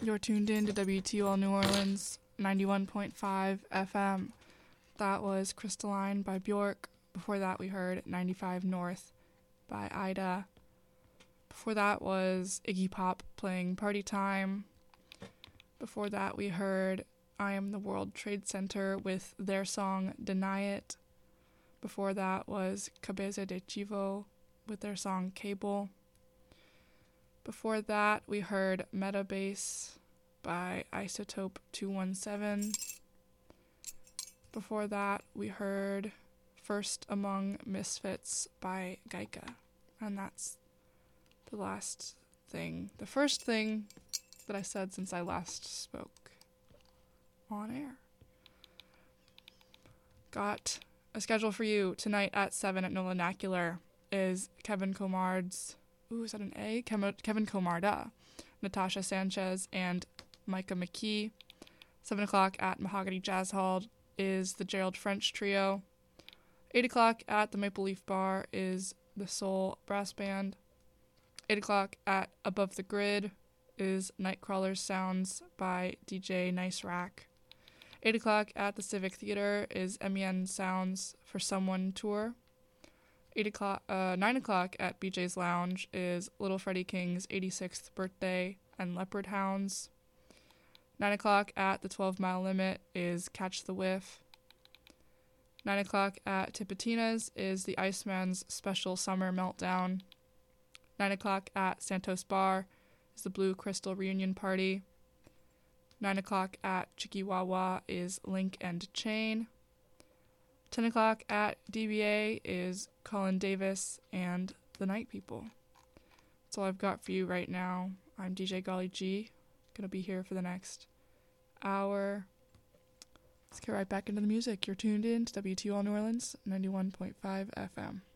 You're tuned in to WTOL New Orleans 91.5 FM. That was Crystalline by Bjork. Before that, we heard 95 North by Ida. Before that was Iggy Pop playing Party Time. Before that, we heard I Am the World Trade Center with their song Deny It. Before that was Cabeza de Chivo with their song Cable. Before that, we heard Metabase by Isotope 217. Before that, we heard First Among Misfits by Gaika. And that's the first thing that I said since I last spoke on air. Got a schedule for you tonight at 7 at Nolanacular is Kevin Comard's, is that an A? Kevin Comarda, Natasha Sanchez, and Micah McKee. 7 o'clock at Mahogany Jazz Hall is the Gerald French Trio. 8 o'clock at the Maple Leaf Bar is the Soul Brass Band. 8 o'clock at Above the Grid is Nightcrawler's Sounds by DJ Nice Rack. 8 o'clock at the Civic Theater is MEN Sounds for Someone Tour. 9 o'clock at BJ's Lounge is Little Freddie King's 86th birthday and Leopard Hounds. 9 o'clock at the 12 Mile Limit is Catch the Whiff. 9 o'clock at Tipitina's is the Iceman's Special Summer Meltdown. 9 o'clock at Santos Bar is the Blue Crystal Reunion Party. 9 o'clock at Chikiwawa is Link and Chain. 10 o'clock at DBA is Colin Davis and the Night People. That's all I've got for you right now. I'm DJ Golly G. Gonna be here for the next hour. Let's get right back into the music. You're tuned in to WTOL New Orleans 91.5 FM.